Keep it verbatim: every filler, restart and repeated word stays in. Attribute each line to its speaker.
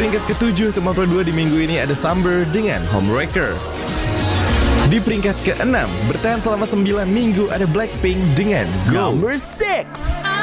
Speaker 1: peringkat ketujuh ke empat puluh dua di minggu ini ada Summer dengan Homewrecker. Di peringkat keenam, bertahan selama sembilan minggu ada Blackpink dengan Go.
Speaker 2: Number six.